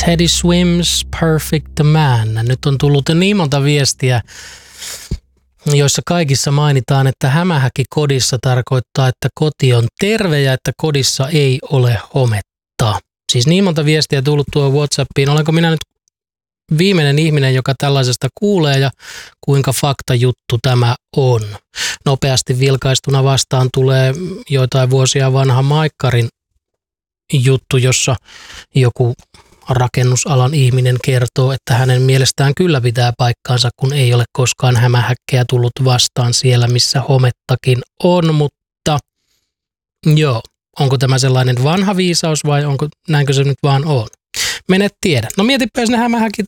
Teddy Swims Perfect Man. Nyt on tullut niin monta viestiä, joissa kaikissa mainitaan, että hämähäkki kodissa tarkoittaa, että koti on terve ja että kodissa ei ole hometta. Siis niin monta viestiä tullut tuo WhatsAppiin. Olenko minä nyt viimeinen ihminen, joka tällaisesta kuulee ja kuinka faktajuttu tämä on? Nopeasti vilkaistuna vastaan tulee joitain vuosia vanha Maikkarin juttu, jossa joku rakennusalan ihminen kertoo, että hänen mielestään kyllä pitää paikkaansa, kun ei ole koskaan hämähäkkejä tullut vastaan siellä, missä homettakin on, mutta joo, onko tämä sellainen vanha viisaus vai onko näinkö se nyt vaan on? Mene tiedä. No mietipä, jos ne hämähäkit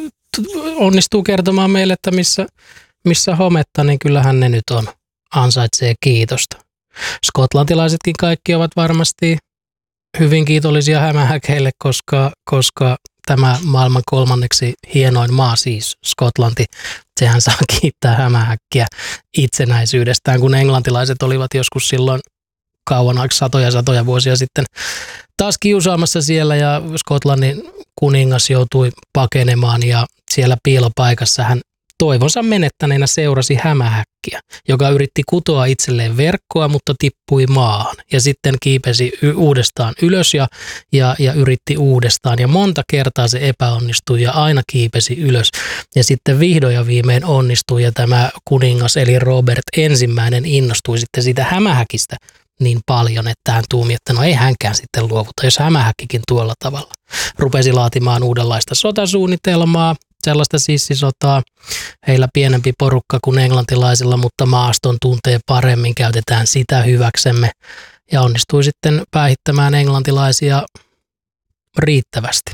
onnistuu kertomaan meille, että missä hometta, niin kyllähän ne nyt on. Ansaitsee kiitosta. Skotlantilaisetkin kaikki ovat varmasti hyvin kiitollisia hämähäkeille, koska tämä maailman 3. hienoin maa, siis Skotlanti, sehän saa kiittää hämähäkkiä itsenäisyydestään, kun englantilaiset olivat joskus silloin kauan satoja vuosia sitten taas kiusaamassa siellä ja Skotlannin kuningas joutui pakenemaan ja siellä piilopaikassa hän toivonsa menettäneenä seurasi hämähäkkiä, joka yritti kutoa itselleen verkkoa, mutta tippui maahan ja sitten kiipesi uudestaan ylös ja yritti uudestaan ja monta kertaa se epäonnistui ja aina kiipesi ylös ja sitten vihdoin ja viimein onnistui ja tämä kuningas eli Robert ensimmäinen innostui sitten siitä hämähäkistä niin paljon, että hän tuumi, että no ei hänkään sitten luovuta, jos hämähäkkikin tuolla tavalla. Rupesi laatimaan uudenlaista sotasuunnitelmaa, sellaista sissisotaa. Heillä pienempi porukka kuin englantilaisilla, mutta maaston tuntee paremmin, käytetään sitä hyväksemme. Ja onnistui sitten päihittämään englantilaisia riittävästi.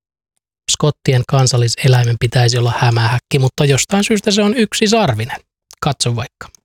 Skottien kansalliseläimen pitäisi olla hämähäkki, mutta jostain syystä se on yksisarvinen. Katso vaikka.